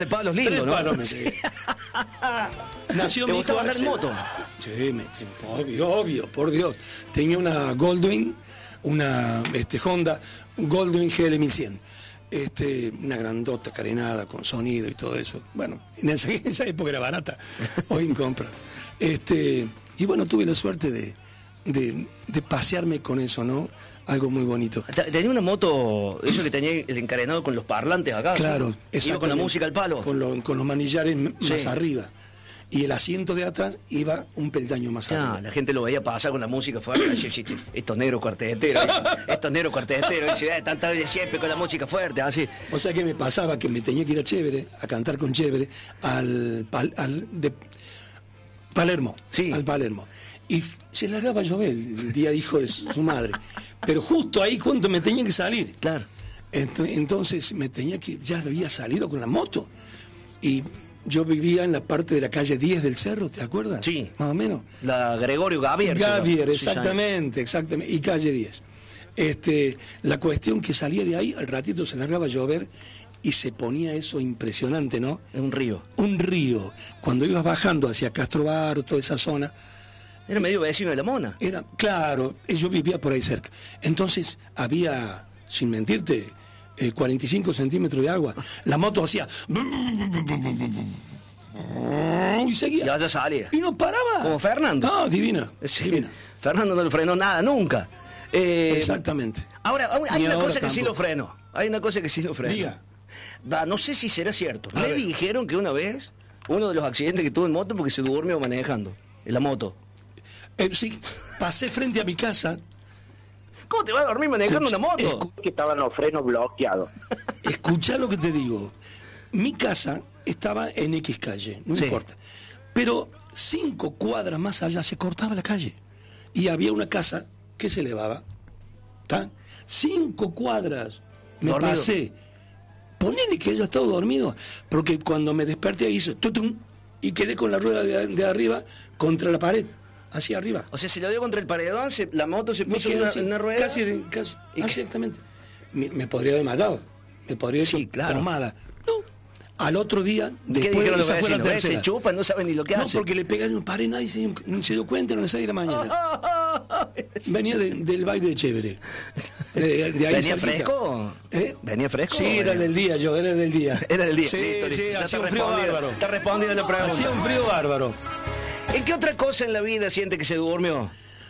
de palos lindo, Tres ¿no? palos me pegué. Nació ¿Te mi gustó hijo andar en Axel. moto? Sí, obvio, por Dios. Tenía una Goldwing, una Honda Goldwing GL1100. Una grandota carenada con sonido y todo eso. Bueno, en esa época era barata, hoy en compra. Y bueno, tuve la suerte de pasearme con eso, ¿no? Algo muy bonito. Tenía una moto, eso que tenía el encarenado con los parlantes acá. Claro, ¿sí? Iba con la música al palo. Con los manillares más Sí. arriba. Y el asiento de atrás iba un peldaño más Ah, arriba. la gente lo veía pasar con la música fuerte. Estos negros cuarteteros. Estos negros cuarteteros. Están siempre con la música fuerte, así. O sea que me pasaba que me tenía que ir a Chévere, a cantar con Chévere, de Palermo. Sí. Al Palermo. Y se largaba a llover el día hijo de su madre. Pero justo ahí cuando me tenía que salir. Claro. Entonces ya había salido con la moto. Y yo vivía en la parte de la calle 10 del Cerro, ¿te acuerdas? Sí. Más o menos. La Gregorio Gavier. Gavier, Sí, exactamente. Y calle 10. La cuestión que salía de ahí, al ratito se largaba a llover y se ponía eso impresionante, ¿no? Es un río. Un río. Cuando ibas bajando hacia Castro Bar, toda esa zona, Era medio vecino de la Mona. claro, yo vivía por ahí cerca. Entonces había, sin mentirte, 45 centímetros de agua. La moto hacía... Y seguía. Ya salía. Y no paraba. Como Fernando. No, divina. Sí. Divina. Fernando no le frenó nada nunca. Exactamente. Ahora, hay Ni una ahora cosa que sí lo tampoco. frenó. Hay una cosa que sí lo frenó. Diga. No sé si será cierto. A Me ver. dijeron que una vez, uno de los accidentes que tuvo en moto porque se durmió manejando. En la moto. Sí, pasé frente a mi casa. ¿Cómo te vas a dormir manejando una moto? Que estaban los frenos bloqueados. Escuchá lo que te digo. Mi casa estaba en X calle, no Sí. importa. Pero 5 cuadras más allá se cortaba la calle. Y había una casa que se elevaba. ¿Está? 5 cuadras me Dormido. pasé. Ponele que haya estado dormido. Porque cuando me desperté hizo tutum, y quedé con la rueda de arriba contra la pared. Hacia arriba. O sea, se lo dio contra el paredón, la moto se Me puso quedé en así, una rueda. casi, ¿Y qué? exactamente. Me podría haber matado. Me podría haber Sí, hecho claro. tomada. No. Al otro día, ¿Qué después dijeron los esa fue la vecinos? tercera. Se chupan, no saben ni lo que No, hacen. porque le pegaron un pared, nadie se dio cuenta a las 6 de la mañana. Venía del baile de Chévere. De ahí ¿Venía cerquita. fresco? ¿Eh? ¿Venía fresco? Sí, era del día, era del día. Era del día. Sí, Listo, listo. sí, Ya hacía está un frío respondido. bárbaro. Está respondido la pregunta. Hacía un frío bárbaro. ¿En qué otra cosa en la vida siente que se durmió?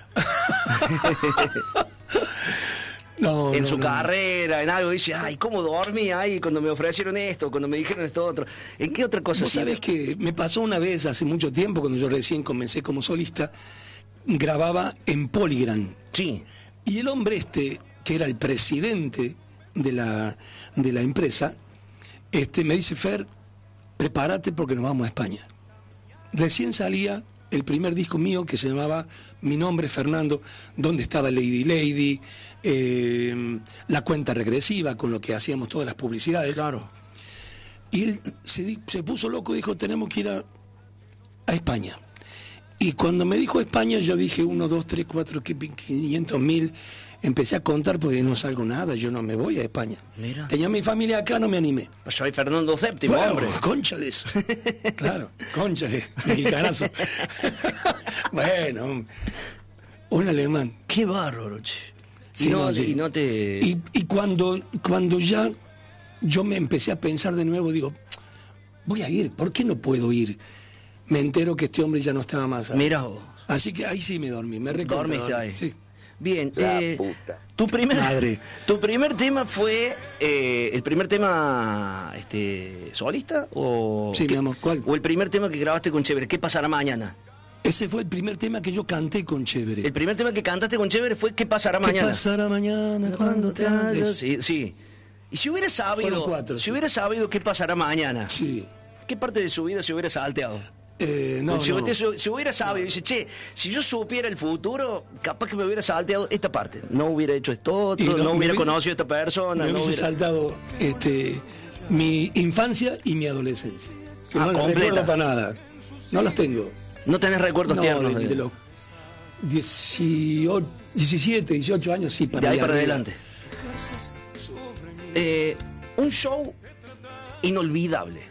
No, En no, su no. carrera, en algo, dice, ay, ¿cómo dormí ahí cuando me ofrecieron esto, cuando me dijeron esto otro? ¿En qué otra cosa Vos sabés que me pasó una vez hace mucho tiempo, cuando yo recién comencé como solista, grababa en Polygram. Sí. Y el hombre que era el presidente de la empresa, me dice, Fer, prepárate porque nos vamos a España. Recién salía el primer disco mío que se llamaba Mi nombre es Fernando, donde estaba Lady Lady, la cuenta regresiva, con lo que hacíamos todas las publicidades. Claro. Y él se puso loco y dijo, tenemos que ir a España. Y cuando me dijo España, yo dije 1, 2, 3, 4, 500.000. Empecé a contar porque no salgo nada, yo no me voy a España. Mira. Tenía mi familia acá, no me animé. Pues soy Fernando VII, Bueno, hombre. cónchales. Claro, cónchales, mexicanazo. Bueno, un alemán. Qué bárbaro, che. Sí, sí. Y no te... Y cuando ya yo me empecé a pensar de nuevo, digo, voy a ir, ¿por qué no puedo ir? Me entero que este hombre ya no estaba más ahí. Mira vos. Así que ahí sí me dormí, me recontra Dormiste dormí, ahí. sí. Bien, La puta. tu primer Madre. tu primer tema fue el primer tema solista o Sí, mi amor, ¿cuál? o el primer tema que grabaste con Chévere, ¿qué pasará mañana? Ese fue el primer tema que yo canté con Chévere. El primer tema que cantaste con Chévere fue ¿Qué pasará ¿Qué mañana? pasará mañana cuando te halles? Sí, sí. Y si hubiera Fueron sabido, 4, si sí. hubiera sabido qué pasará mañana, Sí. ¿qué parte de su vida se hubiera salteado? No, Pues si, no. si hubiera sabido, dice, che, si yo supiera el futuro, capaz que me hubiera salteado esta parte. No hubiera hecho esto otro, Y no, no, me hubiera hubiese- conocido a esta persona. Me no hubiese hubiera... saltado mi infancia y mi adolescencia. Que no las completa. recuerdo para nada. No las tengo. No tenés recuerdos No, tiernos de los 17, 18 años, sí, de ahí para arriba. adelante. Un show inolvidable.